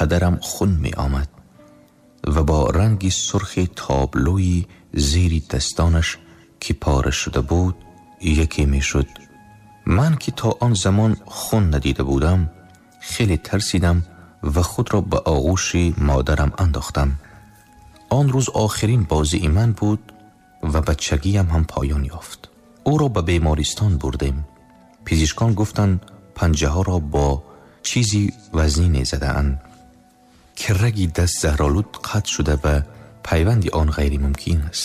پدرم خون می آمد و با رنگی سرخ تابلوی زیری دستانش که پاره شده بود یکی می شد. من که تا آن زمان خون ندیده بودم خیلی ترسیدم و خود را به آغوش مادرم انداختم. آن روز آخرین بازی من بود و بچگیم هم پایان یافت. او را به بیمارستان بردیم. پزشکان گفتند پنجه ها را با چیزی وزنی زده اند که رگی دست زهرآلود قطع شده و پیوند آن غیر ممکن است.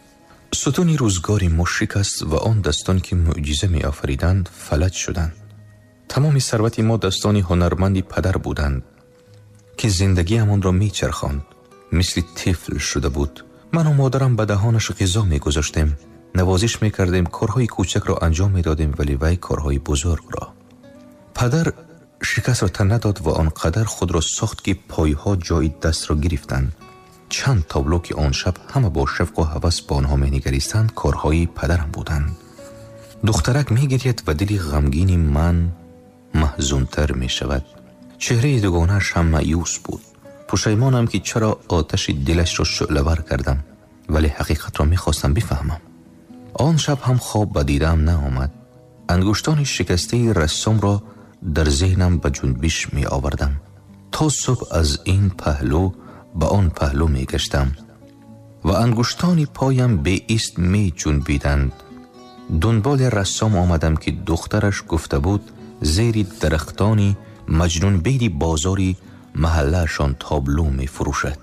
ستون روزگاری ما شکست و آن دستان که معجزه می آفریدند فلج شدند. تمام ثروت ما دستان هنرمندی پدر بودند که زندگی همان را می چرخاند. مثل طفل شده بود. من و مادرم به دهانش غذا می گذاشتیم، نوازش می کردیم، کارهای کوچک را انجام می دادیم ولی وی کارهای بزرگ را. پدر شکست را تن نداد و آنقدر خود را ساخت که پایها جای دست را گرفتند. چند تابلو که آن شب همه با شوق و هوس با آنها می نگریستند کارهای پدرم بودند. دخترک می گرید و دلی غمگین من محزونتر می شود. چهره دوگانه‌اش هم مایوس بود. پشیمانم که چرا آتش دلش را شعله‌ور کردم، ولی حقیقت را می خواستم بفهمم. آن شب هم خواب به دیدم نآمد. انگشتان شکسته رسام را در ذهنم به جنبش می آوردم. تا صبح از این پهلو به آن پهلو می گشتم و انگشتان پایم به ایست می جنبیدند. دنبال رسام آمدم که دخترش گفته بود زیر درختانی مجنون بیری بازاری محلهشان تابلو می فروشد.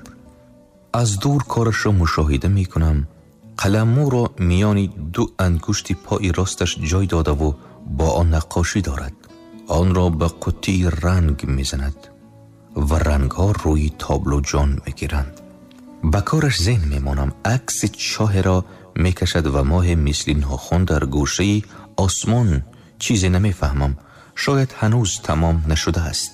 از دور کارش را مشاهده می کنم. قلمو را میانی دو انگشت پای راستش جای داده و با آن نقاشی دارد. آن را به قطی رنگ می زند و رنگ ها روی تابلو جان می گیرند. به کارش ذهن می مانم. عکس چاه را می کشد و ماه مثل ناخن در گوشه آسمان. چیزی نمی فهمم. شاید هنوز تمام نشده است.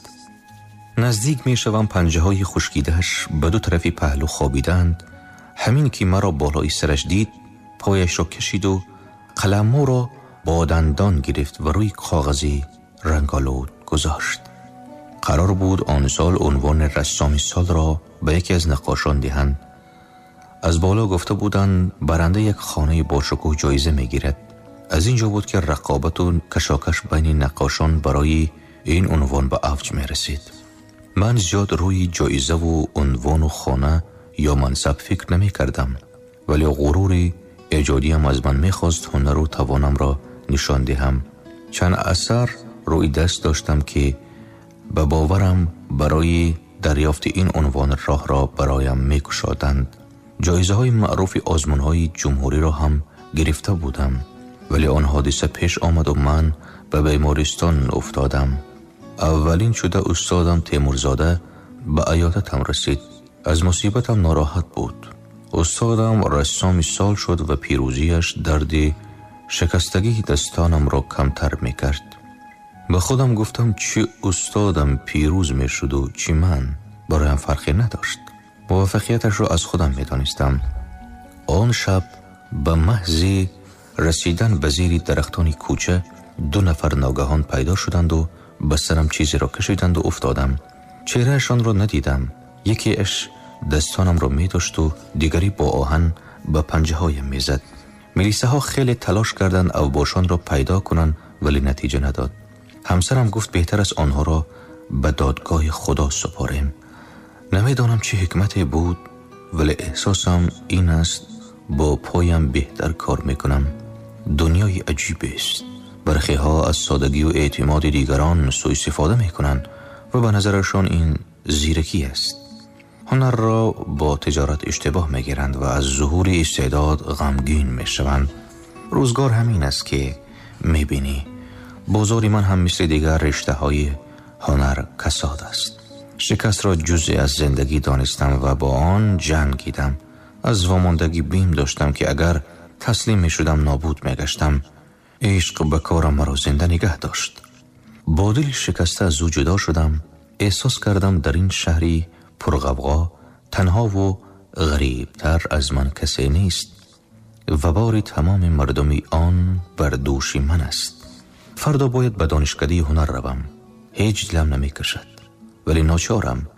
نزدیک می شوم. پنجه های خشکیدهش به دو طرفی پهلو خوابیدند. همین که مرا بالای سرش دید پایش را کشید و قلمو را با دندان گرفت و روی کاغذی رنگالود گذاشت. قرار بود آن سال عنوان رسام سال را به یکی از نقاشان دهند. از بالا گفته بودند برنده یک خانه باشکوه جایزه می گیرد. از اینجا بود که رقابت و کشاکش بین نقاشان برای این عنوان به اوج می رسید. من زیاد روی جایزه و عنوان و خانه یا منصب فکر نمی کردم، ولی غرور ایجادیم از من می خواست هنر و توانم را نشان دهم. چند اثر روی دست داشتم که به باورم برای دریافت این عنوان راه را برایم می کشادند. جایزه های معروف آزمون های جمهوری را هم گرفته بودم، ولی آن حادثه پیش آمد و من به بیمارستان افتادم. اولین شده استادم تیمورزاده به عیادتم رسید. از مصیبتم ناراحت بود. استادم رسام سال شد و پیروزیش درد شکستگی دستانم را کمتر می کرد. به خودم گفتم چه استادم پیروز می شد و چی من، برایم فرقی نداشت. موفقیتش را از خودم می دانستم. آن شب به محض رسیدن به زیر درختانی کوچه دو نفر ناگهان پیدا شدند و به سرم چیزی را کشیدند و افتادم. چهرهشان را ندیدم. یکی اش دستانم را می داشت و دیگری با آهن به پنجه هایم می زد. ملیسه ها خیلی تلاش کردند اوباشان را پیدا کنند ولی نتیجه نداد. همسرم گفت بهتر است آنها را به دادگاه خدا سپاریم. نمیدانم چه حکمتی بود، ولی احساسم این است با پایم بهتر کار میکنم. دنیای عجیب است. برخی ها از سادگی و اعتماد دیگران سوء استفاده میکنند و به نظرشان این زیرکی است. هنر را با تجارت اشتباه میگیرند و از ظهور استعداد غمگین میشوند. روزگار همین است که میبینی. بازار من هم مثل دیگر رشته های هنر کساد است. شکست را جزئی از زندگی دانستم و با آن جنگیدم. از واماندگی بیم داشتم که اگر تسلیم می شدم نابود می گشتم. عشق به کارم مرا زنده نگه داشت. با دل شکسته از او جدا شدم. احساس کردم در این شهری پرغوغا تنها و غریبتر از من کسی نیست و بار تمام مردمی آن بر دوش من است. فردا باید به دانشکده هنر روم. هیچ دلم نمی کشد، ولی ناچارم.